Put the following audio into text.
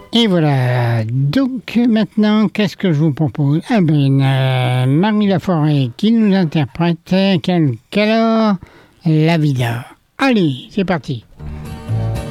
Et voilà, donc maintenant, qu'est-ce que je vous propose? Ah ben, Marie Laforêt qui nous interprète Calor, La Vida. Allez, c'est parti.